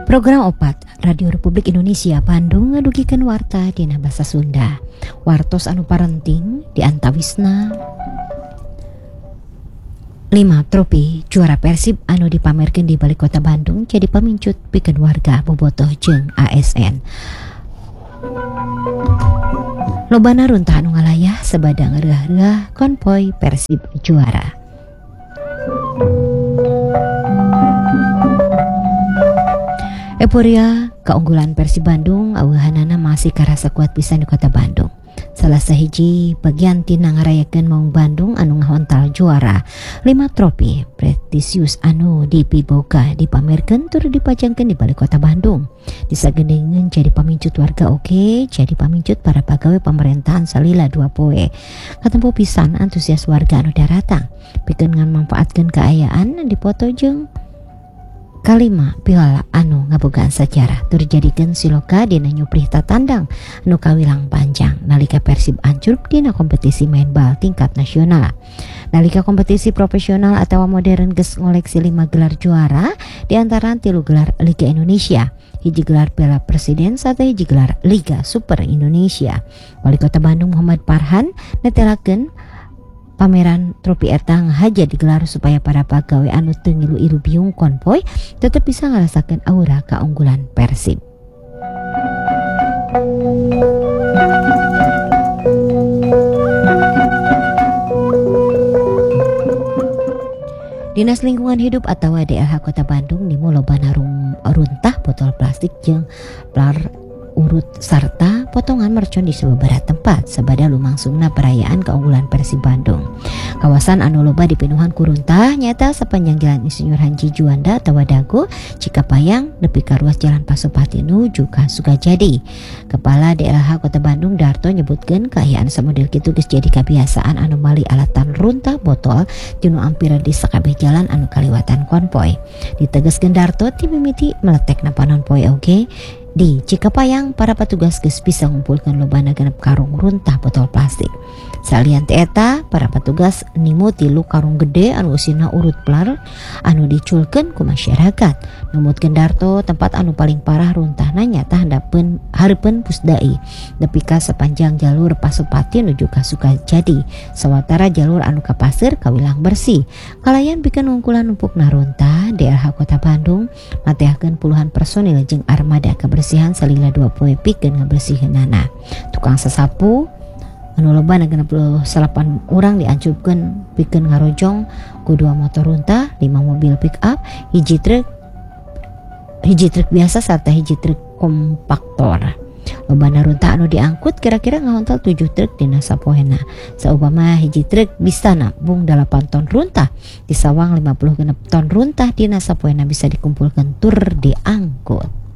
Program opat Radio Republik Indonesia Bandung ngadugikan warta dina basa Sunda. Wartos anu parenting di antawisna 5 tropi juara Persib anu dipamerkeun di balik kota Bandung jadi pamincut pikeun warga bobotoh jeung ASN. Lobana runtah anu ngalayah sabada ngeureuh-reuh konvoy Persib juara. Euforia keunggulan Persib Bandung aweuhanana masih karasa kuat pisan di kota Bandung. Salah sahiji bagian tina ngarayakeun Maung Bandung anu ngahontal juara 5 tropi prestisius anu dipiboga dipamerkeun tur dipajangkeun di balik kota Bandung. Disagedengeun jadi pamincut warga oke, jadi pamincut para pegawai pemerintahan salila 2 poe. Katempo pisan antusias warga anu datang pikeun ngamanfaatkeun kaayaan dipoto jeung kalima piala anu ngabogaan sejarah tur jadikeun siloka dina nyuprih tatandang anu kawilang panjang nalika Persib anjurp dina kompetisi main bal tingkat nasional. Nalika kompetisi profesional atawa modern geus ngoleksi 5 gelar juara diantara 3 gelar Liga Indonesia, hiji gelar Piala Presiden sarta hiji gelar Liga Super Indonesia. Wali Kota Bandung Muhammad Farhan netelakeun pameran tropi eta haja digelar supaya para pegawai anu teu ngilu-ilu biung konvoy tetep bisa ngarasakeun aura keunggulan Persib. Dinas Lingkungan Hidup atau DLH Kota Bandung nimu lobana runtah botol plastik jeung plar urut serta potongan mercon di sababaraha tempat sabada lumangsungna perayaan keunggulan Persib Bandung. Kawasan anu loba dipenuhan ku runtah nyata sepanjang Jalan Insinyur Haji Juanda atau Dago Cikapayang nepi ka ruas Jalan Pasupati nuju ka Sukajadi. Kepala DLH Kota Bandung Darto nyebutkeun kaayaan samodel kitu geus jadi kabiasaan anu mali alatan runtah botol tinu ampir di sakabeh jalan anu kaliwatan konvoy. Ditegaskeun Darto ti mimiti meletekna panon poe oge di Cikapayang para petugas geus bisa ngumpulkeun lobana genep karung runtah botol plastik. Salian eta para petugas nimu 3 karung gede anu usina urut plar anu diculkeun ku masyarakat. Numutkeun Darto tempat anu paling parah runtahna nyata hareupeun Pusdai nepi ka sepanjang jalur Pasupati nuju ka Sukajadi sawatara jalur anu ka Pasir kawilang bersih. Kalayan pikeun ngungkulan numpukna runtah DLH Kota Bandung mateahkeun puluhan personil jeung armada kebersihan salila 2 poe pikeun ngabersiheunana. Tukang sasapu anu lobana 68 urang diancupkeun pikeun ngarojong ku 2 motor runtah, 5 mobil pick up, hiji truk biasa sarta hiji truk kompaktor. Lobana runtah anu diangkut kira-kira ngahontal 7 truk dina sapoena. Saupama hiji truk bisa nabung 8 ton runtah, disawang 56 ton runtah dina sapoena bisa dikumpulkeun tur diangkut.